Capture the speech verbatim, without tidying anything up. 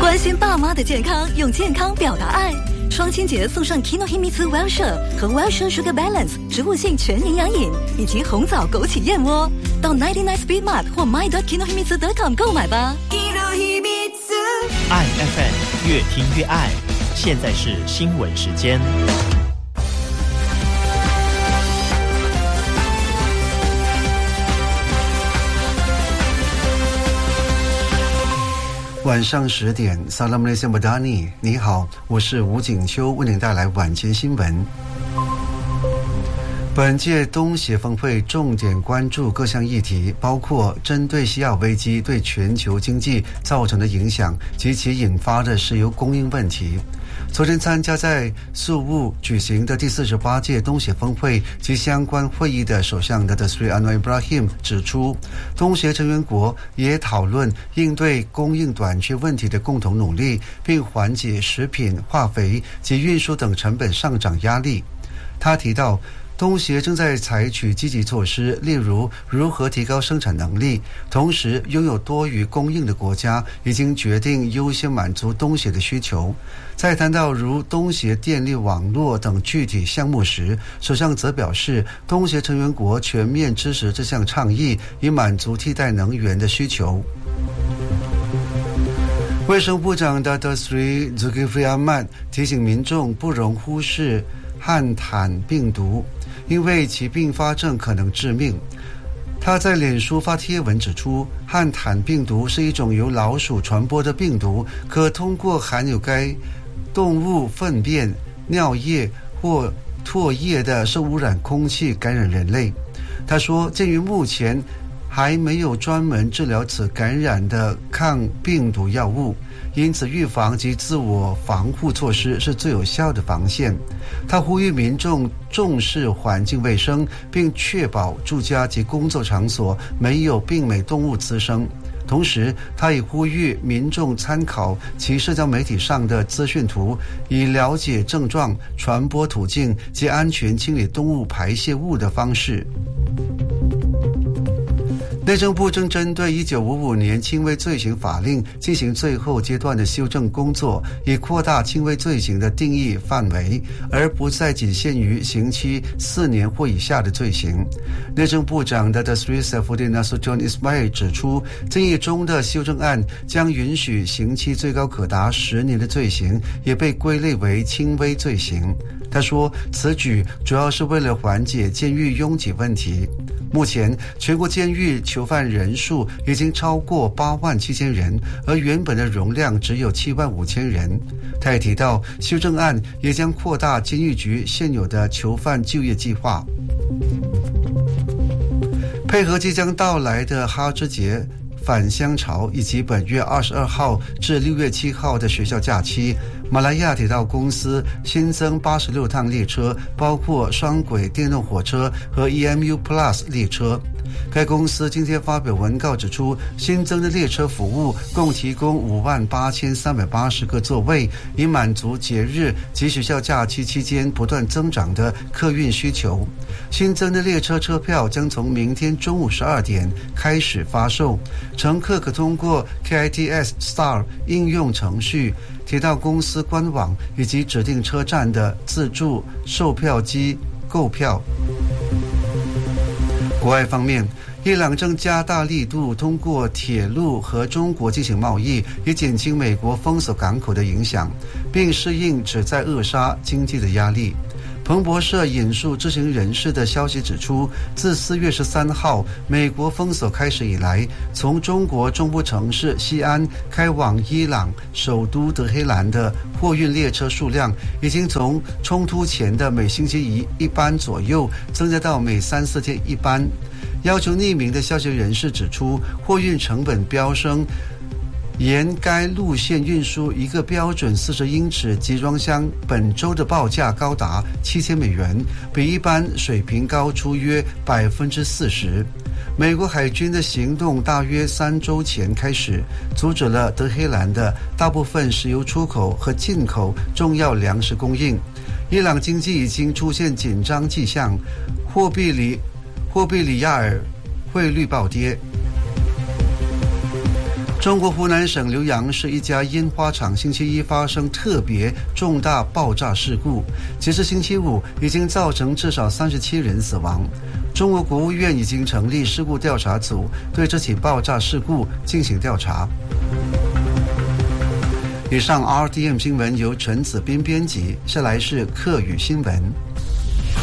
关心爸妈的健康，用健康表达爱。双亲节送上 Kinohimitsu Wellshire 和 Wellshire Sugar Balance 植物性全营养饮，以及红枣枸杞燕窝。到 九十九 Speed Mart 或 my dot kinohimitsu dot com 购买吧。 爱 F M 越听越爱。现在是新闻时间。 晚上十点 Assalamualaikum Badani， 你好，我是吴景秋，为您带来晚间新闻。本届东协峰会重点关注各项议题，包括针对西亚危机对全球经济造成的影响及其引发的石油供应问题。昨天参加在宿务举行的第四十八届东协峰会及相关会议的首相 Datuk Seri Anwar Ibrahim 指出，东协成员国也讨论应对供应短缺问题的共同努力，并缓解食品、化肥及运输等成本上涨压力。他提到，东协正在采取积极措施，例如如何提高生产能力，同时拥有多余供应的国家已经决定优先满足东协的需求。在谈到如东协电力网络等具体项目时，首相则表示，东协成员国全面支持这项倡议，以满足替代能源的需求。卫生部长 Datuk Seri Zulkifli Ahmad 提醒民众不容忽视汉坦病毒，因为其并发症可能致命。他在脸书发贴文指出，汉坦病毒是一种由老鼠传播的病毒，可通过含有该动物粪便、尿液或唾液的受污染空气感染人类。他说，鉴于目前还没有专门治疗此感染的抗病毒药物，因此预防及自我防护措施是最有效的防线。他呼吁民众重视环境卫生，并确保住家及工作场所没有病美动物滋生。同时，他也呼吁民众参考其社交媒体上的资讯图，以了解症状、传播途径及安全清理动物排泄物的方式。内政部正针对一九五五年轻微罪行法令进行最后阶段的修正工作，以扩大轻微罪行的定义范围，而不再仅限于刑期四年或以下的罪行。内政部长 Datuk Seri Saifuddin Nasution Ismail 指出，建议中的修正案将允许刑期最高可达十年的罪行也被归类为轻微罪行。他说，此举主要是为了缓解监狱拥挤问题。目前，全国监狱囚犯人数已经超过八万七千人，而原本的容量只有七万五千人。他也提到，修正案也将扩大监狱局现有的囚犯就业计划。配合即将到来的哈芝节返乡潮以及本月二十二号至六月七号的学校假期，马来亚铁道公司新增八十六趟列车，包括双轨电动火车和 E M U Plus 列车。该公司今天发表文告指出，新增的列车服务共提供五万八千三百八十个座位，以满足节日及学校假期期间不断增长的客运需求。新增的列车车票将从明天中午十二点开始发售，乘客可通过 K I T S Star 应用程序、铁道公司官网以及指定车站的自助售票机购票。国外方面，伊朗正加大力度通过铁路和中国进行贸易，以减轻美国封锁港口的影响，并适应旨在扼杀经济的压力。彭博社引述知情人士的消息指出，自四月十三号美国封锁开始以来，从中国中部城市西安开往伊朗首都德黑兰的货运列车数量已经从冲突前的每星期一一班左右增加到每三四天一班。要求匿名的消息人士指出，货运成本飙升，沿该路线运输一个标准四十英尺集装箱本周的报价高达七千美元，比一般水平高出约百分之四十。美国海军的行动大约三周前开始，阻止了德黑兰的大部分石油出口和进口重要粮食供应。伊朗经济已经出现紧张迹象，货币里货币里亚尔汇率暴跌。 中国湖南省浏阳市一家烟花厂星期一发生特别重大爆炸事故，截至星期五已经造成至少三十七人死亡。中国国务院已经成立事故调查组，对这起爆炸事故进行调查。以上 R T M 新闻由陈子斌编辑，下来是客语新闻。